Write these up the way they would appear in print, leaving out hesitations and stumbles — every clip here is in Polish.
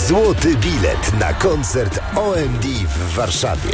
Złoty bilet na koncert OMD w Warszawie.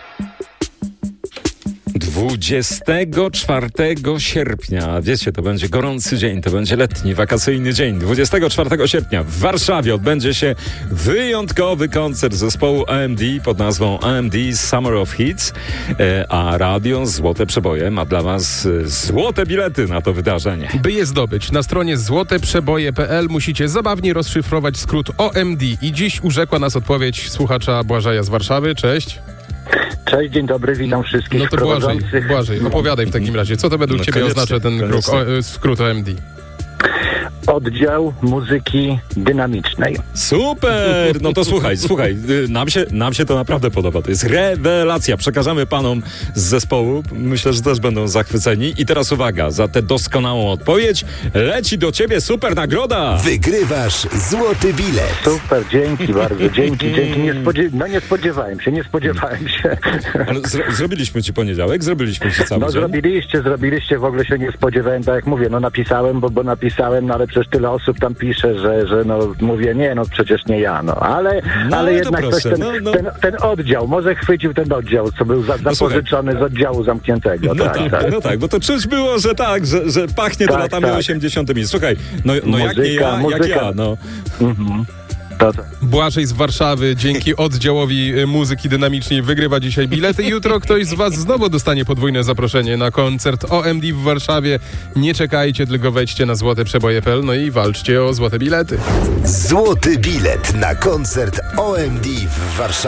24 sierpnia, wiecie, to będzie gorący dzień, to będzie letni, wakacyjny dzień. 24 sierpnia w Warszawie odbędzie się wyjątkowy koncert zespołu OMD pod nazwą OMD Summer of Hits, a radio Złote Przeboje ma dla was złote bilety na to wydarzenie. By je zdobyć, na stronie złoteprzeboje.pl musicie zabawnie rozszyfrować skrót OMD i dziś urzekła nas odpowiedź słuchacza Błażeja z Warszawy. Cześć. Cześć, dzień dobry, witam wszystkich No to Błażej, opowiadaj w takim razie. Co to według ciebie oznacza ten skrót OMD? Oddział muzyki dynamicznej. Super! No to słuchaj, nam się to naprawdę podoba. To jest rewelacja. Przekażemy panom z zespołu. Myślę, że też będą zachwyceni. I teraz uwaga, za tę doskonałą odpowiedź leci do ciebie super nagroda! Wygrywasz złoty bilet. Super, dzięki bardzo, dzięki. Nie spodziewałem się. Ale zrobiliśmy ci poniedziałek, zrobiliśmy ci cały dzień. Zrobiliście, w ogóle się nie spodziewałem, tak jak mówię, napisałem, bo napisałem, ale przecież tyle osób tam pisze, że mówię, przecież nie ja, ale jednak proszę, ktoś ten oddział, może chwycił ten oddział, co był zapożyczony z oddziału zamkniętego. No tak, bo to czuć było, że tak, że pachnie to latami 80. Słuchaj, muzyka, jak ja. Mhm. Błażej z Warszawy dzięki oddziałowi muzyki dynamicznej wygrywa dzisiaj bilety. Jutro ktoś z was znowu dostanie podwójne zaproszenie na koncert OMD w Warszawie. Nie czekajcie, tylko wejdźcie na złoteprzeboje.pl i walczcie o złote bilety. Złoty bilet na koncert OMD w Warszawie.